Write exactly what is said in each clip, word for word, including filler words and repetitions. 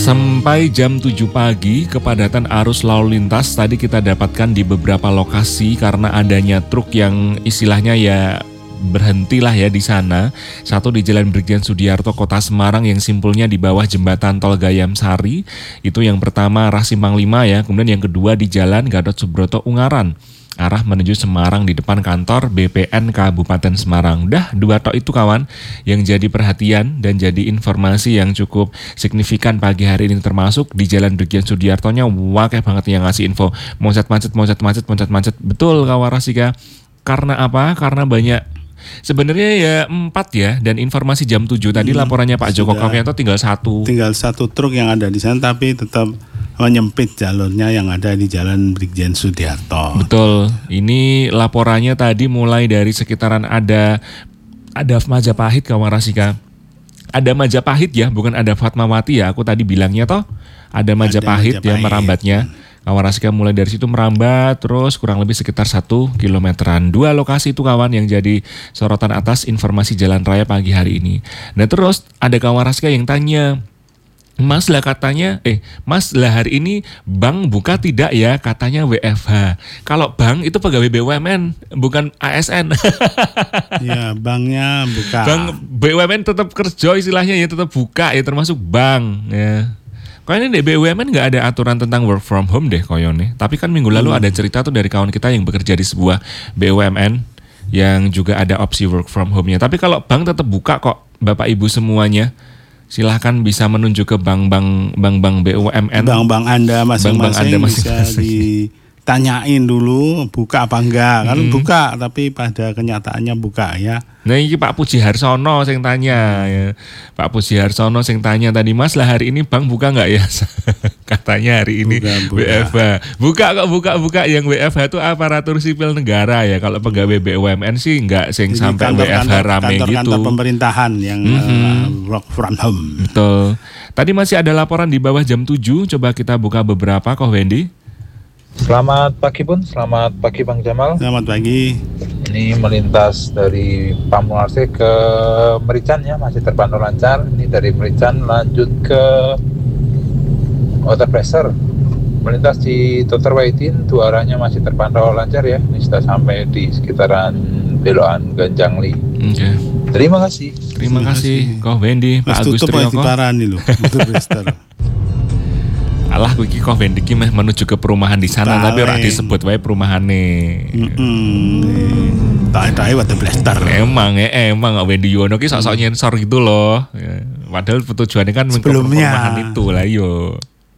Sampai jam tujuh pagi, kepadatan arus lalu lintas tadi kita dapatkan di beberapa lokasi karena adanya truk yang istilahnya ya berhentilah ya di sana. Satu di Jalan Brigjen Sudiarto Kota Semarang yang simpulnya di bawah jembatan Tol Gayam Sari. Itu yang pertama arah Simpang lima ya. Kemudian yang kedua di Jalan Gatot Subroto Ungaran, arah menuju Semarang di depan kantor B P N Kabupaten Semarang. Dah dua tok itu kawan yang jadi perhatian dan jadi informasi yang cukup signifikan pagi hari ini, termasuk di Jalan Brigjen Sudiartonya wakeh banget yang ngasih info macet-macet, macet-macet, macet-macet. Betul kawan Rasika. Karena apa? Karena banyak sebenarnya ya empat ya, dan informasi jam tujuh tadi hmm, laporannya Pak Joko Kavianto tinggal satu. Tinggal satu truk yang ada di sana tapi tetap menyempit jalurnya yang ada di Jalan Brigjen Sudiarto. Betul. Ini laporannya tadi mulai dari sekitaran ada ada Majapahit kawan Rasika. Ada Majapahit ya, bukan ada Fatmawati ya. Aku tadi bilangnya toh ada Majapahit, ada Majapahit. Ya merambatnya. Kawan Rasika mulai dari situ merambat terus kurang lebih sekitar satu kilometeran. Dua lokasi itu kawan yang jadi sorotan atas informasi jalan raya pagi hari ini. Nah terus ada kawan Rasika yang tanya, Mas lah katanya, eh Mas lah hari ini bank buka tidak ya? Katanya W F H. Kalau bank itu pegawai B U M N, bukan A S N. Ya banknya buka. Bank B U M N tetap kerja istilahnya ya, tetap buka ya, termasuk bank ya. Kayaknya di B U M N nggak ada aturan tentang work from home deh koyone. Tapi kan minggu lalu hmm. ada cerita tuh dari kawan kita yang bekerja di sebuah B U M N yang juga ada opsi work from home-nya. Tapi kalau bank tetap buka kok Bapak Ibu semuanya. Silahkan bisa menunjuk ke bank-bank bank-bank B U M N. Bank-bank Anda masing-masing, bank-bank Anda masing-masing. Bisa ditanyain dulu buka apa enggak. Kan hmm. buka tapi pada kenyataannya buka ya. Nah ini Pak Puji Harsono yang tanya ya. Pak Puji Harsono yang tanya tadi, Mas lah hari ini bank buka nggak ya? Katanya hari ini buka, buka. W F H buka kok buka-buka. Yang W F H itu aparatur sipil negara ya. Kalau pegawai B U M N sih nggak sing sampai kantor, W F H kantor, rame kantor, gitu. Kantor pemerintahan yang mm-hmm. uh, work from home. Betul. Tadi masih ada laporan di bawah jam tujuh. Coba kita buka beberapa kok Wendy. Selamat pagi Bun, selamat pagi Bang Jamal. Selamat pagi. Ini melintas dari Pamularse ke Merican ya, masih terpantau lancar. Ini dari Merican lanjut ke Water Pressure. Melintas di Dokter Wahidin, dua arahnya masih terpantau lancar ya. Ini sudah sampai di sekitaran belokan Ganjangli. Oke. Okay. Terima kasih. Terima, Terima kasih, Koh Wendy, Pak Agus Trioko. Alah kuwi kok Wendy meh menuju ke perumahan di sana. Taweng. Tapi ora disebut wae perumahane. Heeh. Tak-tae Water Blaster. Emang ya, emang Wendy Yono ki sok-sok nyensor gitu loh. Ya. Padahal tujuannya kan untuk perumahan itu lah yo.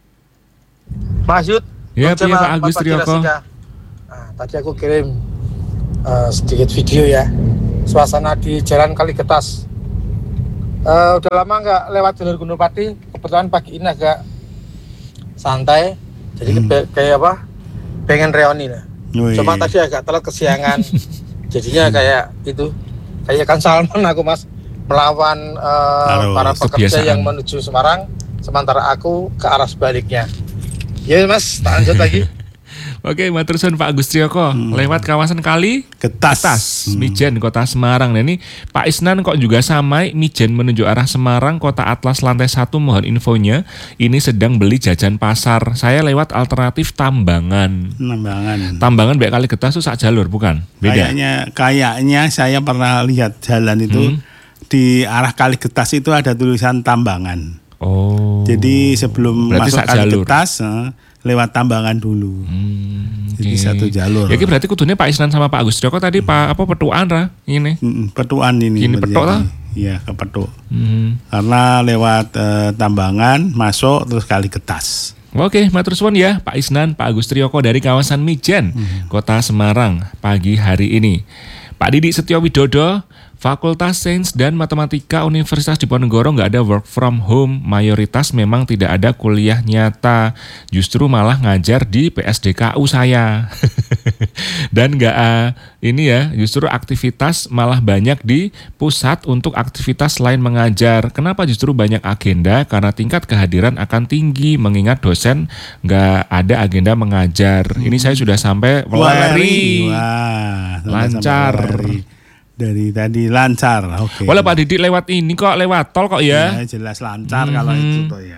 Mas Yud. Ya, ya Pak Agus Trioko. Nah, tadi aku kirim uh, sedikit video ya. Suasana di Jalan Kaligetas. Uh, udah lama nggak lewat jalur Gunung Pati. Kebetulan pagi ini agak santai, jadi hmm. kayak apa? Pengen reuni lah. Wih. Cuma tadi agak telat kesiangan, jadinya kayak itu, kayak kan Salman aku Mas melawan uh, para pekerja yang menuju Semarang, sementara aku ke arah sebaliknya. Ya Mas, tak lanjut lagi. Oke, matursun Pak Agus Trioko. Hmm. Lewat kawasan Kali Getas, Getas hmm. Mijen, Kota Semarang. Nah ini Pak Isnan kok juga sama Mijen menuju arah Semarang, Kota Atlas lantai satu, mohon infonya. Ini sedang beli jajan pasar. Saya lewat alternatif Tambangan. Tambangan. Tambangan baik Kali Getas itu sak jalur bukan? Beda. Kayaknya kayaknya saya pernah lihat jalan itu hmm. di arah Kali Getas itu ada tulisan Tambangan. Oh. Jadi sebelum berarti masuk Kali Getas lewat Tambangan dulu. Hmm, jadi okay. Satu jalur. Ya berarti kudunya Pak Isnan sama Pak Agus Trioko tadi hmm. Pak apa petuan ra ini. Hmm, petuan ini. Ini petuk lah. Iya, ke petuk. Hmm. Karena lewat eh, Tambangan masuk terus Kali Getas. Oke, matur suwun ya Pak Isnan, Pak Agus Trioko dari kawasan Mijen, hmm. Kota Semarang pagi hari ini. Pak Didi Setyo Widodo, Fakultas Sains dan Matematika Universitas Diponegoro nggak ada work from home, mayoritas memang tidak ada kuliah nyata, justru malah ngajar di P S D K U saya. Dan nggak uh, ini ya, justru aktivitas malah banyak di pusat untuk aktivitas selain mengajar. Kenapa justru banyak agenda? Karena tingkat kehadiran akan tinggi, mengingat dosen nggak ada agenda mengajar. Hmm. Ini saya sudah sampai lari, wah, lancar. Dari tadi lancar, oke. Okay. Walau Pak Didi lewat ini kok, lewat tol kok ya. Ya jelas lancar hmm. kalau itu tuh ya.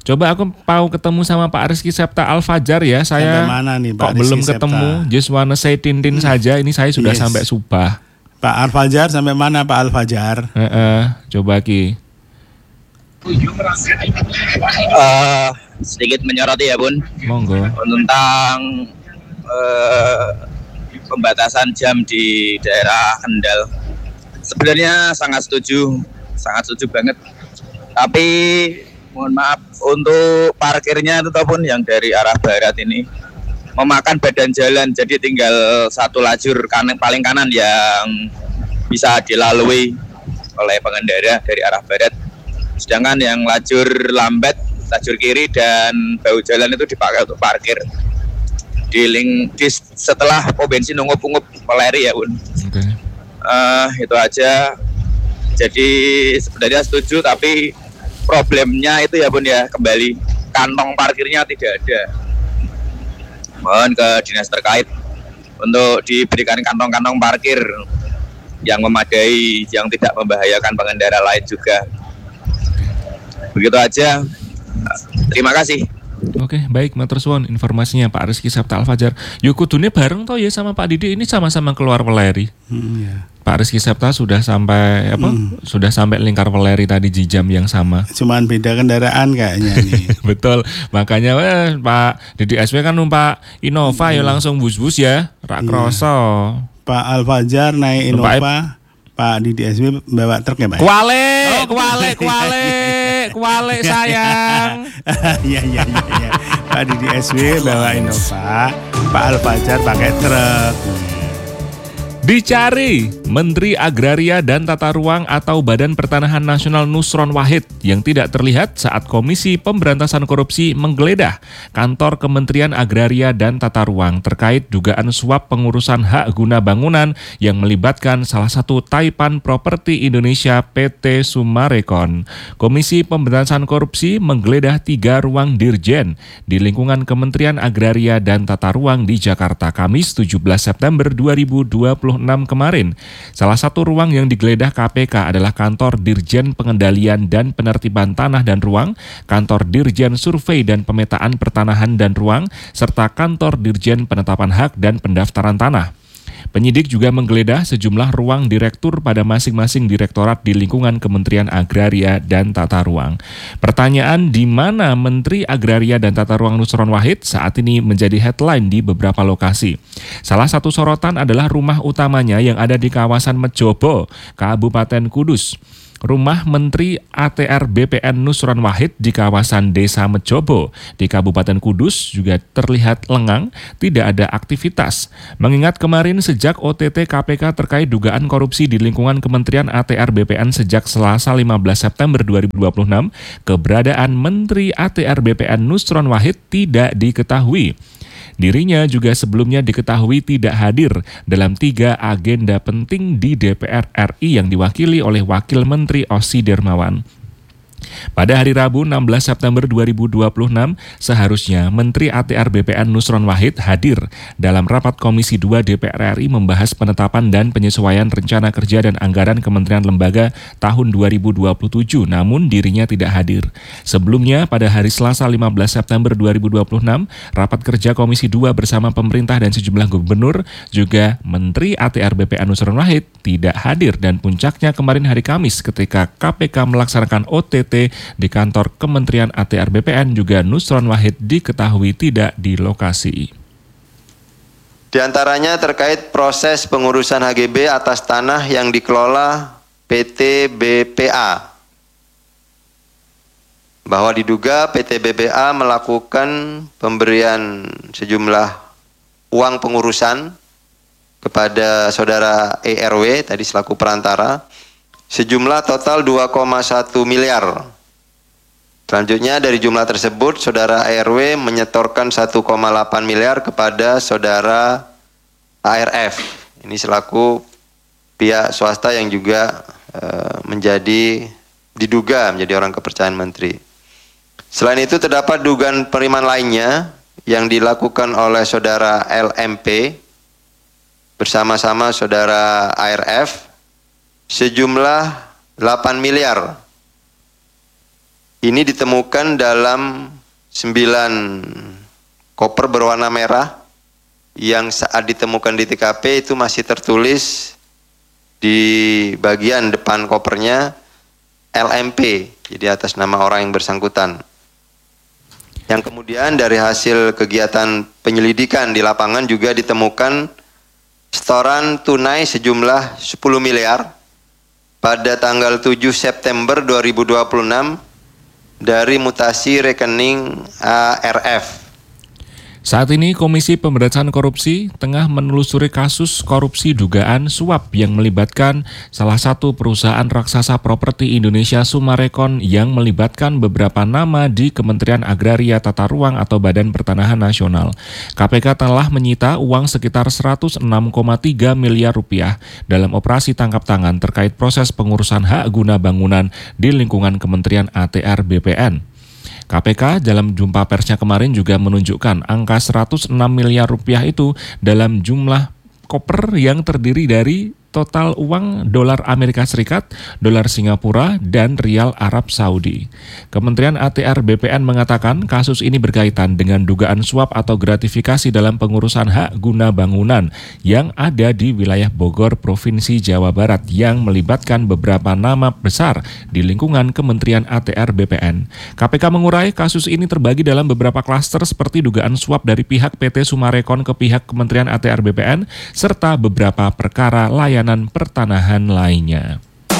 Coba aku mau ketemu sama Pak Rizky Septa Al-Fajar ya. Saya Sampai mana nih, Pak kok Rizky belum Septa? ketemu. Just wanna say Tintin Hmm. saja. Ini saya sudah Yes. sampai Subah. Pak Al-Fajar sampai mana Pak Al-Fajar? Eh, eh, coba Ki. Eh, sedikit menyoroti ya Bun Monggo. tentang eh, pembatasan jam di daerah Kendal. Sebenarnya sangat setuju, sangat setuju banget. Tapi mohon maaf untuk parkirnya itu ataupun yang dari arah barat ini memakan badan jalan, jadi tinggal satu lajur kanan paling kanan yang bisa dilalui oleh pengendara dari arah barat. Sedangkan yang lajur lambat, lajur kiri dan bahu jalan itu dipakai untuk parkir. Di link di setelah pom bensin ungup-ungup Peleri ya Bun. Oke. Uh, itu aja. Jadi sebenarnya setuju, tapi problemnya itu ya Bun ya, kembali kantong parkirnya tidak ada. Mohon ke dinas terkait untuk diberikan kantong-kantong parkir yang memadai, yang tidak membahayakan pengendara lain juga. Begitu aja. Terima kasih. Oke, baik Matur suwun informasinya Pak Rizky Septa Al-Fajar. Yuk kudune bareng toh ya sama Pak Didi, ini sama-sama keluar Peleri. Hmm, ya. Pak Rizky Septa sudah sampai apa? Hmm. Sudah sampai lingkar Peleri tadi di jam yang sama. Cuman beda kendaraan kayaknya nih. Betul. Makanya eh, Pak Didi S W kan numpak Innova ya langsung bus-bus ya. Rak kroso. Pak Al-Fajar naik Numpak- Innova, Pak Didi S W bawa truk ya Pak? Kuale, kuale, kuale, kuale sayang. Iya iya iya iya. Pak Didi S W bawa Innova, Pak Al-Fajar pakai truk. Dicari Menteri Agraria dan Tata Ruang atau Badan Pertanahan Nasional Nusron Wahid yang tidak terlihat saat Komisi Pemberantasan Korupsi menggeledah kantor Kementerian Agraria dan Tata Ruang terkait dugaan suap pengurusan hak guna bangunan yang melibatkan salah satu Taipan Properti Indonesia P T Sumarekon. Komisi Pemberantasan Korupsi menggeledah tiga ruang dirjen di lingkungan Kementerian Agraria dan Tata Ruang di Jakarta Kamis tujuh belas September dua ribu dua puluh enam kemarin. Salah satu ruang yang digeledah K P K adalah kantor Dirjen Pengendalian dan Penertiban Tanah dan Ruang, kantor Dirjen Survei dan Pemetaan Pertanahan dan Ruang, serta kantor Dirjen Penetapan Hak dan Pendaftaran Tanah. Penyidik juga menggeledah sejumlah ruang direktur pada masing-masing direktorat di lingkungan Kementerian Agraria dan Tata Ruang. Pertanyaan di mana Menteri Agraria dan Tata Ruang Nusron Wahid saat ini menjadi headline di beberapa lokasi. Salah satu sorotan adalah rumah utamanya yang ada di kawasan Mejobo, Kabupaten Kudus. Rumah Menteri A T R B P N Nusron Wahid di kawasan Desa Mejobo di Kabupaten Kudus juga terlihat lengang, tidak ada aktivitas. Mengingat kemarin sejak O T T K P K terkait dugaan korupsi di lingkungan Kementerian A T R B P N sejak Selasa lima belas September dua ribu dua puluh enam, keberadaan Menteri A T R B P N Nusron Wahid tidak diketahui. Dirinya juga sebelumnya diketahui tidak hadir dalam tiga agenda penting di D P R R I yang diwakili oleh Wakil Menteri Ossi Dermawan. Pada hari Rabu enam belas September dua ribu dua puluh enam, seharusnya Menteri A T R B P N Nusron Wahid hadir dalam rapat Komisi dua D P R R I membahas penetapan dan penyesuaian rencana kerja dan anggaran Kementerian Lembaga tahun dua ribu dua puluh tujuh, namun dirinya tidak hadir. Sebelumnya, pada hari Selasa lima belas September dua ribu dua puluh enam, rapat kerja Komisi dua bersama pemerintah dan sejumlah gubernur, juga Menteri A T R B P N Nusron Wahid tidak hadir dan puncaknya kemarin hari Kamis ketika K P K melaksanakan O T T di kantor Kementerian A T R B P N juga Nusron Wahid diketahui tidak di lokasi. Di antaranya terkait proses pengurusan H G B atas tanah yang dikelola P T B P A. Bahwa diduga P T B P A melakukan pemberian sejumlah uang pengurusan kepada saudara E R W tadi selaku perantara sejumlah total dua koma satu miliar. Selanjutnya dari jumlah tersebut saudara E R W menyetorkan satu koma delapan miliar kepada saudara A R F. Ini selaku pihak swasta yang juga e, menjadi diduga menjadi orang kepercayaan menteri. Selain itu terdapat dugaan penerimaan lainnya yang dilakukan oleh saudara L M P bersama-sama saudara A R F sejumlah delapan miliar ini ditemukan dalam sembilan koper berwarna merah yang saat ditemukan di T K P itu masih tertulis di bagian depan kopernya L M P, jadi atas nama orang yang bersangkutan. Yang kemudian dari hasil kegiatan penyelidikan di lapangan juga ditemukan setoran tunai sejumlah sepuluh miliar pada tanggal tujuh September dua ribu dua puluh enam dari mutasi rekening A R F. Saat ini Komisi Pemberantasan Korupsi tengah menelusuri kasus korupsi dugaan suap yang melibatkan salah satu perusahaan raksasa properti Indonesia Sumarekon yang melibatkan beberapa nama di Kementerian Agraria Tata Ruang atau Badan Pertanahan Nasional. K P K telah menyita uang sekitar seratus enam koma tiga miliar rupiah dalam operasi tangkap tangan terkait proses pengurusan hak guna bangunan di lingkungan Kementerian A T R B P N. K P K dalam jumpa persnya kemarin juga menunjukkan angka seratus enam miliar rupiah itu dalam jumlah koper yang terdiri dari total uang dolar Amerika Serikat, dolar Singapura, dan rial Arab Saudi. Kementerian A T R B P N mengatakan kasus ini berkaitan dengan dugaan suap atau gratifikasi dalam pengurusan hak guna bangunan yang ada di wilayah Bogor, Provinsi Jawa Barat yang melibatkan beberapa nama besar di lingkungan Kementerian A T R B P N. K P K mengurai kasus ini terbagi dalam beberapa klaster seperti dugaan suap dari pihak P T Sumarekon ke pihak Kementerian A T R B P N serta beberapa perkara layanan pertanahan lainnya.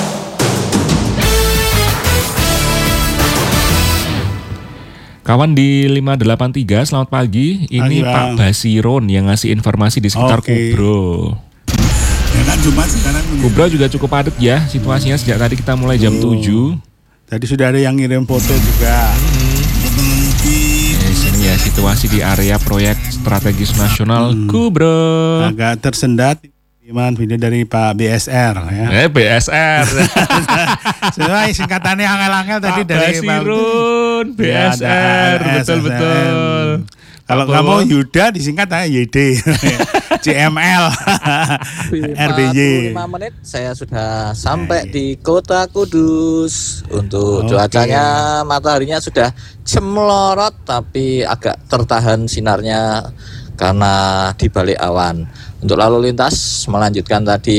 Kawan di lima delapan tiga, selamat pagi. Ini Pagi, Pak Bang. Basiron yang ngasih informasi di sekitar Oke. Kubro. Ya kan Jumat sekarang. Kubro juga cukup padat ya situasinya sejak tadi kita mulai jam Oh. tujuh. Tadi sudah ada yang ngirim foto juga. Yes, ini ya situasi di area proyek strategis nasional Hmm. Kubro. Agak tersendat. Gimana video dari Pak B S R ya. Eh B S R. Sesuai singkatannya angel-angel tadi Pak dari Basirun, B Ya, S ada R, S S M. betul-betul. Kalau Pak nggak mau Bowo. Yuda disingkat aja Y D. C M L. R B Y. empat puluh lima menit saya sudah sampai di Kota Kudus. Untuk Oke. cuacanya mataharinya sudah cemerlorot tapi agak tertahan sinarnya karena di balik awan. Untuk lalu lintas melanjutkan tadi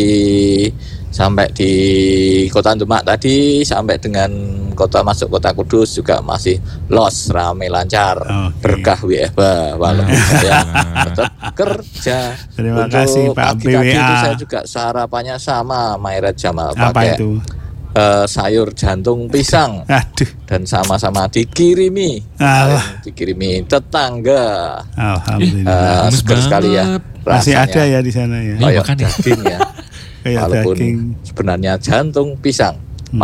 sampai di Kota Demak tadi sampai dengan kota masuk Kota Kudus juga masih los, ramai lancar. Oke. Berkah W F H walaupun saya tetap kerja. Terima Untuk kasih, Pak pagi tadi B W A. itu saya juga sarapannya sama Mairat Jamal Apa pakai itu? eh, sayur jantung pisang Aduh. dan sama-sama dikirimi Alah. dikirimi tetangga. Alhamdulillah. Eh, Gemes seger sekali ya banget. Masih rasanya. ada ya di sana ya. Iya, Kayak makan ya. daging ya. Kayak Walaupun daging. sebenarnya jantung pisang. Hmm.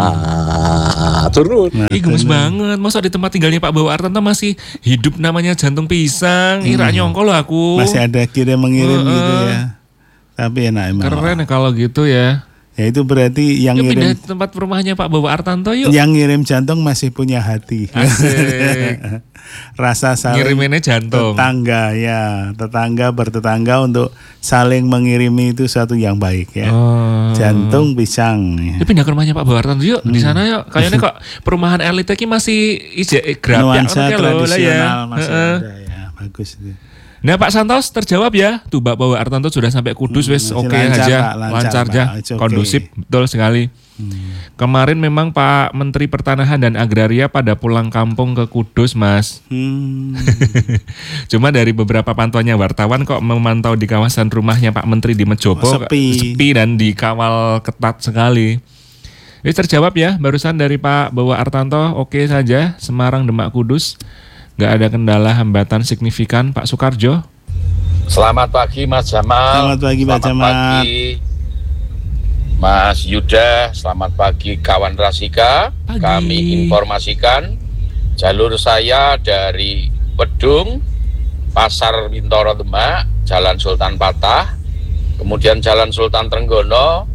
Matur nuwun. Nah, Ih gemes banget, masa di tempat tinggalnya Pak Bawa Artanto masih hidup namanya jantung pisang. Ira nyongko loh aku. Masih ada kirim mengirim Heeh. gitu ya. Tapi enak emang. Keren ya kalau gitu ya. Ya itu berarti yang Yuk pindah ngirim tempat rumahnya Pak Bawa Artanto yuk. yang ngirim jantung masih punya hati. Asik. Rasa saling Ngiriminnya jantung. tetangga ya, tetangga bertetangga untuk saling mengirimi itu suatu yang baik ya. Oh. Jantung pisang. Ya. Yuk pindah ke rumahnya Pak Bawa Artanto yuk. Di sana yuk. Kayaknya kok perumahan elit iki masih ije grab ya Nuansa oke loh lah ya. tradisional masih Heeh. ada ya, bagus itu. Nah Pak Santos terjawab ya. Tuh Pak Bawa Artanto sudah sampai Kudus wes masih oke lancar, aja. Pak, lancar, Lancar Pak. aja. It's okay. Kondusif betul sekali. Hmm. Kemarin memang Pak Menteri Pertanahan dan Agraria pada pulang kampung ke Kudus Mas. Hmm. Cuma dari beberapa pantauannya wartawan kok memantau di kawasan rumahnya Pak Menteri di Mejobo Oh, sepi. sepi dan dikawal ketat sekali. Ini terjawab ya barusan dari Pak Bawa Artanto, oke saja Semarang Demak Kudus. Nggak ada kendala hambatan signifikan Pak Soekarjo. Selamat pagi Mas Jamal. Selamat pagi, Pak Selamat Jamal. pagi Mas Yuda. Selamat pagi kawan Rasika. Pagi. Kami informasikan jalur saya dari Wedung, Pasar Bintoro Demak, Jalan Sultan Patah, kemudian Jalan Sultan Trenggono,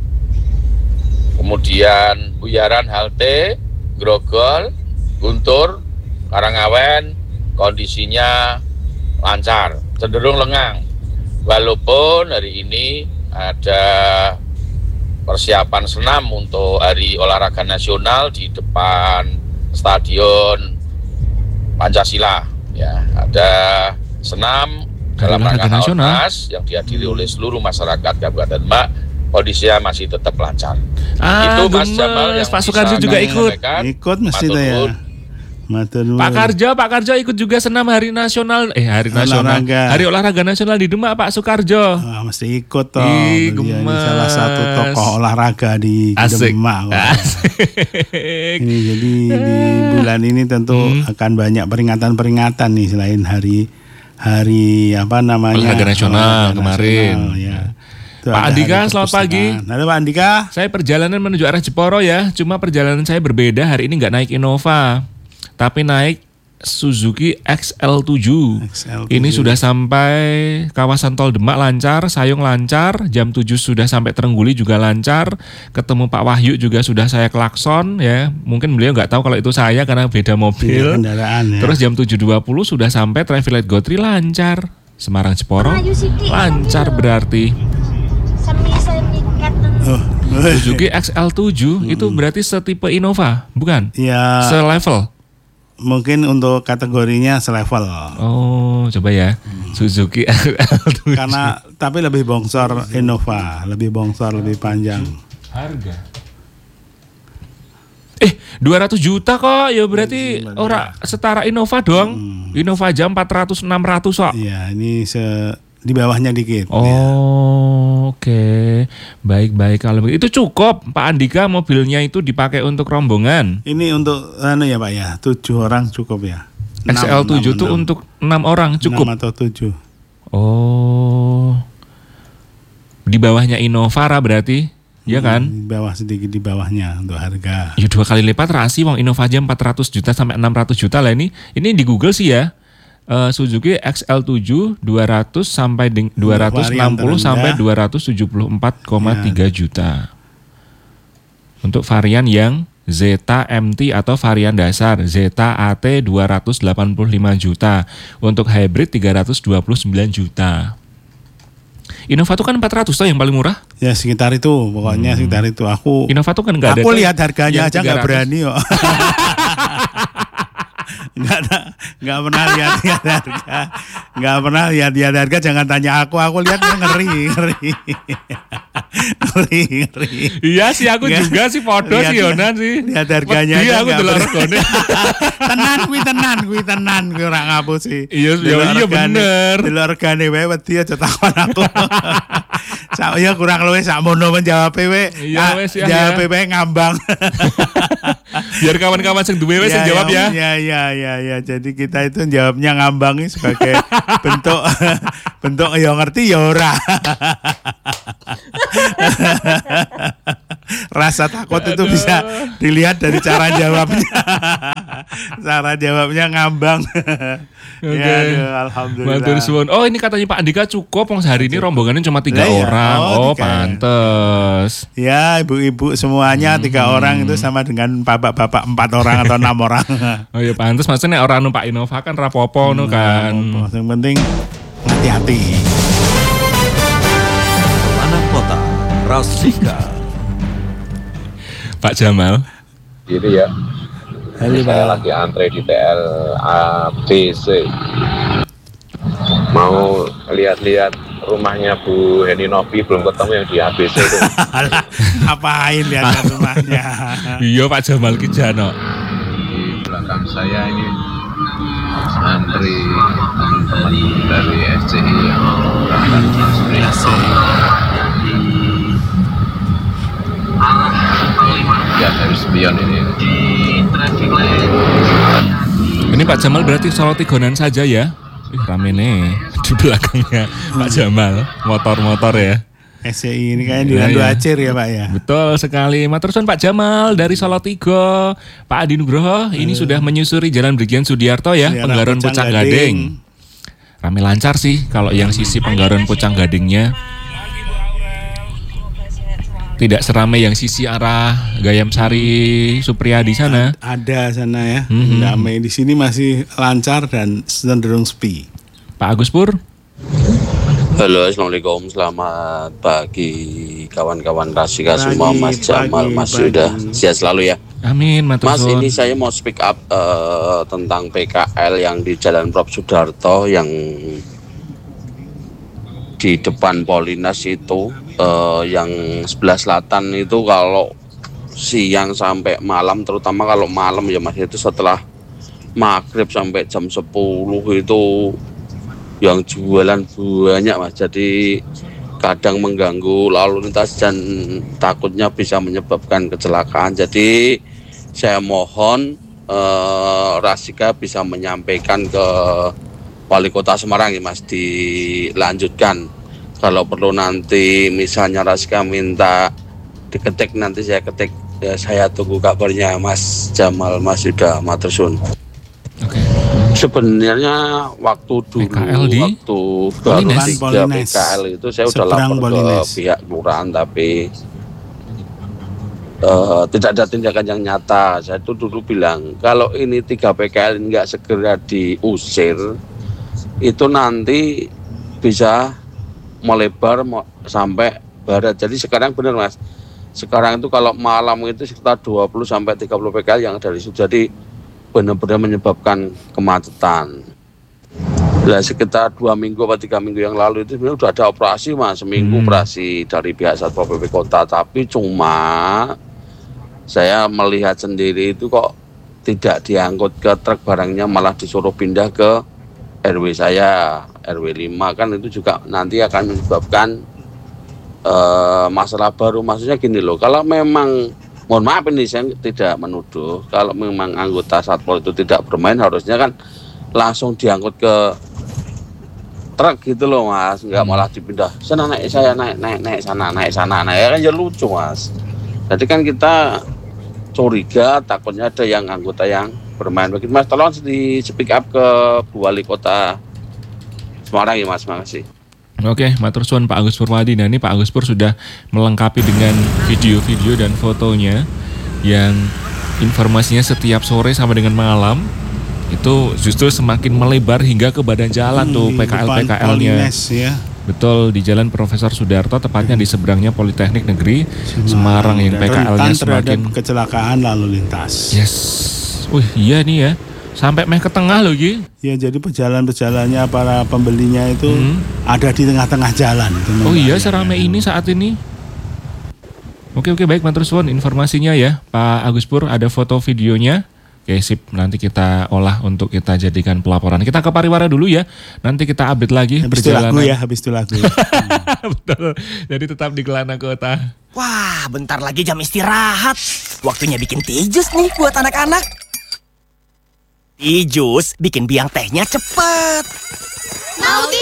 kemudian Buyaran Halte, Grogol, Guntur, Karangawen, kondisinya lancar, cenderung lengang. Walaupun hari ini ada persiapan senam untuk Hari Olahraga Nasional di depan Stadion Pancasila, ya ada senam dalam Olahraga rangka nasional. Ormas yang dihadiri oleh seluruh masyarakat Kabupaten Demak, kondisinya masih tetap lancar. Ah, Itu Mas gemes. Jamal yang Pak bisa Sukarjo juga kami ikut. sampaikan. Ikut mesti Matur itu ya. nuwun. Matur nuwun. Pak Karjo, Pak Karjo ikut juga senam hari nasional, eh hari nasional, Olahraga. hari olahraga nasional di Demak, Pak Sukarjo. Ah, mesti ikut toh. Ih, Beliau ini gemes. salah satu tokoh olahraga di Asik. Demak. kok. Asik. Ini jadi di bulan ini tentu Hmm. akan banyak peringatan-peringatan nih selain hari hari apa namanya Olahraga nasional olahraga kemarin. nasional, ya. Itu Pak ada Andika, hari selamat pagi. perpustakaan. Halo Pak Andika. Saya perjalanan menuju arah Jeporo ya, cuma perjalanan saya berbeda. Hari ini nggak naik Innova, tapi naik Suzuki X L tujuh. X L tujuh. Ini sudah sampai kawasan tol Demak lancar, Sayung lancar, jam tujuh sudah sampai Trengguli juga lancar. Ketemu Pak Wahyu juga sudah saya klakson ya. Mungkin beliau nggak tahu kalau itu saya karena beda Iya, mobil. kendaraan ya. Terus jam tujuh dua puluh sudah sampai Traffic Light Gotri lancar. Semarang Jeporo lancar berarti. Oh, Suzuki X L tujuh itu berarti setipe Innova, bukan? ya Selevel. mungkin untuk kategorinya selevel. Oh, coba ya. Suzuki X L tujuh. Karena tapi lebih bongsor Innova, lebih bongsor, lebih panjang. Harga. Eh, dua ratus juta kok. Ya berarti ora setara Innova dong. Innova aja empat ratus enam ratus kok. Iya, ini se di bawahnya dikit. Oh, ya. oke. Baik-baik kalau begitu. Itu cukup, Pak Andika, mobilnya itu dipakai untuk rombongan. Ini untuk anu ya Pak ya, tujuh orang cukup ya. X L tujuh itu untuk enam orang cukup. enam atau tujuh. Oh. Di bawahnya Innova Ra, berarti, ya kan? Di bawah sedikit di bawahnya untuk harga. Ya dua kali lipat rasi, wong Innova aja empat ratus juta sampai enam ratus juta lah ini. Ini di Google sih ya. Uh, Suzuki X L tujuh dua ratus sampai ding- dua ratus enam puluh sampai dua ratus tujuh puluh empat koma tiga juta. Untuk varian yang Zeta M T atau varian dasar, Zeta A T dua ratus delapan puluh lima juta. Untuk hybrid tiga ratus dua puluh sembilan juta. Innova tuh kan empat ratus tuh yang paling murah. Ya sekitar itu, pokoknya Hmm. sekitar itu. Aku Innova tuh kan enggak ada. aku tuh lihat harganya yang aja nggak tiga ratus. berani kok. Nggak ada, nggak pernah lihat lihat harga, nggak pernah lihat lihat harga. Jangan tanya aku, aku lihat dia ngeri, ngeri, ngeri, ngeri. Iya sih, aku Lihat- juga sih podo lihat- sih Yonan sih. Lihat harganya Wedi aja aku nggak delok berani. regane. Tenan kuwi tenan kuwi tenan kuwi ora ngapus sih. Iya, iya, Delok iya, regane- bener. Delok regane wae wedi aja takon aku. Sak ya kurang luwih sakmono menjawab we. Iya, wes, ya, Jawab ya. we ngambang. Biar kawan-kawan sing duwe wis sing jawab ya. Ya ya ya ya. Jadi kita itu jawabnya ngambang ini sebagai bentuk bentuk ya ngerti ya ora. Rasa takut itu bisa dilihat dari cara jawabnya. Cara jawabnya ngambang. Oke. Ya, aduh, alhamdulillah. Matur suwun. Oh, ini katanya Pak Andika cukup, wong sehari ini rombongannya cuma tiga Lah, iya. orang. Oh, Oh, tiga. pantes. Ya, ibu-ibu semuanya tiga orang itu sama dengan bapak-bapak empat orang atau enam orang. Oh ya pantes, maksudnya orang numpak Innova kan rapopo nu kan. Yang penting hati-hati. Anak kota Rasika. Pak Jamal. Jadi ya, Halo, saya Pak. lagi antre di T L A B C. Mau lihat-lihat rumahnya Bu Heni Novi, belum ketemu yang di A B C itu. Alah, ngapain lihat rumahnya? Iya Pak Jamal ki jano. Di belakang saya ini antri teman-teman dari S C I yang berangkat transmigrasi. Ya dari spion ini. Ini Pak Jamal berarti Solo Tigonan saja ya. Ih, rame nih di belakangnya Pak Jamal, motor-motor ya. S C I ini kayaknya di Iya, Lando iya. Acir ya Pak ya. Betul sekali. Matur suwun Pak Jamal dari Solo Tigo. Pak Adi Nugroho ini sudah menyusuri Jalan Brigjen Sudiarto ya, Daerah Penggaron Pucang Pucang Gading. Gading. Rame lancar sih kalau yang sisi Penggaron Pucang Gadingnya. Tidak seramai yang sisi arah Gayam Sari Supriyadi sana. Ada sana ya. Mhm. Damai di sini masih lancar dan cenderung sepi. Pak Agus Pur. Halo, assalamualaikum, selamat pagi kawan-kawan Rasika Pagi, semua, Mas Jamal, pagi, Mas pagi. Yuda, sehat selalu ya. Amin, matur Mas, suwun. ini saya mau speak up uh, tentang P K L yang di Jalan Prof Sudarto yang di depan Polinas itu, uh, yang sebelah selatan itu kalau siang sampai malam, terutama kalau malam ya Mas, itu setelah maghrib sampai jam sepuluh itu yang jualan banyak Mas, jadi kadang mengganggu lalu lintas dan takutnya bisa menyebabkan kecelakaan. Jadi saya mohon eh, Rasika bisa menyampaikan ke Wali Kota Semarang ya Mas, dilanjutkan. Kalau perlu nanti misalnya Rasika minta diketik, nanti saya ketik, ya saya tunggu kabarnya Mas Jamal Mas Yuda, matur suwun. Oke. Sebenarnya waktu dulu, P K L di waktu baru Polines. tiga P Polines. K L itu saya udah Seberang lapor Polines. ke pihak kelurahan, tapi uh, tidak ada tindakan yang nyata. Saya itu dulu bilang, kalau ini tiga P K L nggak segera diusir, itu nanti bisa melebar mo- sampai barat. Jadi sekarang benar Mas, sekarang itu kalau malam itu sekitar dua puluh sampai tiga puluh P K L yang dari situ. Jadi benar-benar menyebabkan kemacetan. Nah, sekitar dua minggu atau tiga minggu yang lalu itu sebenarnya sudah ada operasi Mas, seminggu Hmm. operasi dari pihak Satpol P P Kota, tapi cuma saya melihat sendiri itu kok tidak diangkut ke truk barangnya, malah disuruh pindah ke R W saya, R W lima, kan itu juga nanti akan menyebabkan uh, masalah baru. Maksudnya gini loh, kalau memang, mohon maaf ini saya tidak menuduh, kalau memang anggota Satpol itu tidak bermain, harusnya kan langsung diangkut ke truk gitu loh Mas, nggak malah dipindah sana naik saya naik naik naik sana naik sana naik, kan ya lucu Mas. Jadi kan kita curiga, takutnya ada yang anggota yang bermain begitu Mas. Tolong di speak up ke Bu Wali Kota Semarang ya Mas, makasih. Oke, matur suwun Pak Agus Purwadi. Nah, ini Pak Agus Pur sudah melengkapi dengan video-video dan fotonya yang informasinya setiap sore sampai dengan malam itu justru semakin melebar hingga ke badan jalan Hmm, tuh di P K L P K depan L-nya. Polines, ya. Betul, di Jalan Profesor Sudarto, tepatnya di seberangnya Politeknik Negeri Semarang yang Dan P K L-nya rentan terhadap semakin. kecelakaan lalu lintas. Yes. Wih, iya nih ya. Sampai meh ke tengah loh Gi. Ya, jadi pejalan-pejalannya para pembelinya itu Hmm. ada di tengah-tengah jalan. Oh iya, seramai ini saat ini. Oke oke baik, matur suwun informasinya ya Pak Agus Pur, ada foto videonya. Oke sip, nanti kita olah untuk kita jadikan pelaporan. Kita ke pariwara dulu ya, nanti kita update lagi Habis itu lagu ya, habis itu lagu. Betul, jadi tetap di Kelana Kota. Wah, bentar lagi jam istirahat. Waktunya bikin tijus nih buat anak-anak. Tijus bikin biang tehnya cepet. Mau